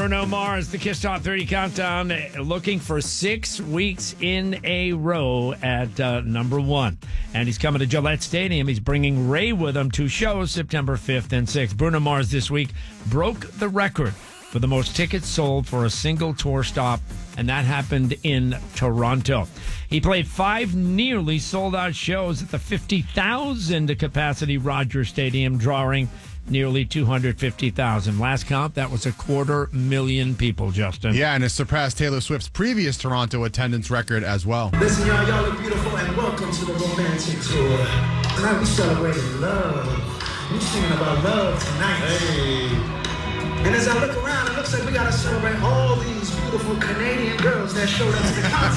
Bruno Mars, the Kiss Top 30 Countdown, looking for 6 weeks in a row at number one. And he's coming to Gillette Stadium. He's bringing Ray with him to shows September 5th and 6th. Bruno Mars this week broke the record for the most tickets sold for a single tour stop, and that happened in Toronto. He played 5 nearly sold-out shows at the 50,000 capacity Rogers Stadium, drawing nearly 250,000. Last count, that was 250,000 people, Justin. Yeah, and it surpassed Taylor Swift's previous Toronto attendance record as well. Listen, y'all look beautiful, and welcome to the romantic tour. Tonight we celebrating love. We're singing about love tonight. Hey. And as I look around, it looks like we got to celebrate all these beautiful Canadian girls that showed up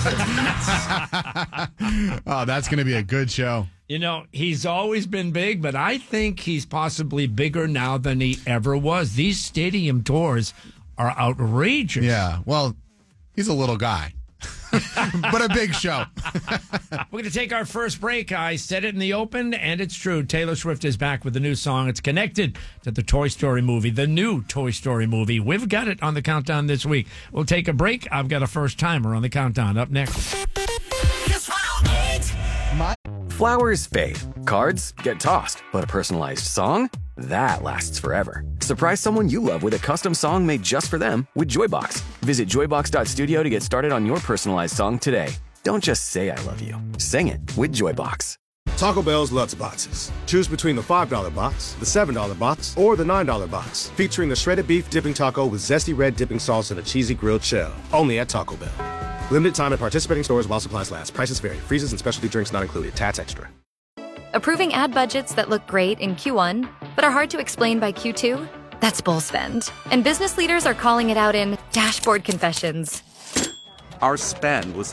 to the concert. Oh, that's going to be a good show. You know, he's always been big, but I think he's possibly bigger now than he ever was. These stadium tours are outrageous. Yeah, well, he's a little guy, but a big show. We're going to take our first break. I said it in the open, and it's true. Taylor Swift is back with a new song. It's connected to the Toy Story movie, the new Toy Story movie. We've got it on the countdown this week. We'll take a break. I've got a first timer on the countdown up next. Flowers fade, cards get tossed, but a personalized song? That lasts forever. Surprise someone you love with a custom song made just for them with Joybox. Visit joybox.studio to get started on your personalized song today. Don't just say I love you. Sing it with Joybox. Taco Bell's Lutz Boxes. Choose between the $5 box, the $7 box, or the $9 box. Featuring the shredded beef dipping taco with zesty red dipping sauce and a cheesy grilled shell. Only at Taco Bell. Limited time at participating stores while supplies last. Prices vary. Freezes and specialty drinks not included. Tats extra. Approving ad budgets that look great in Q1, but are hard to explain by Q2? That's bull spend. And business leaders are calling it out in dashboard confessions. Our spend was